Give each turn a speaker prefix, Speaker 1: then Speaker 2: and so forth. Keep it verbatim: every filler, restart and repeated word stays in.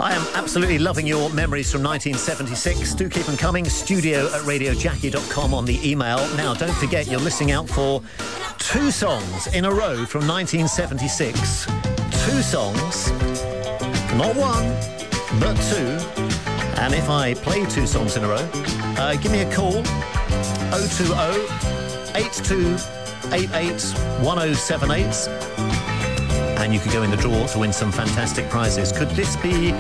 Speaker 1: I am absolutely loving your memories from nineteen seventy-six. Do keep them coming. Studio at radio jackie dot com on the email. Now, don't forget, you're listening out for two songs in a row from nineteen seventy-six. Two songs, not one, but two. And if I play two songs in a row, uh, give me a call, oh two oh, eight two eight eight, one oh seven eight. And you could go in the draw to win some fantastic prizes. Could this be